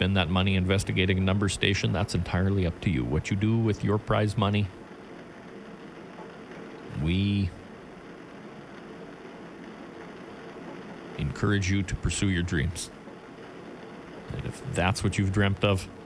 spend that money investigating a number station, that's entirely up to you. What you do with your prize money, we encourage you to pursue your dreams. And if that's what you've dreamt of,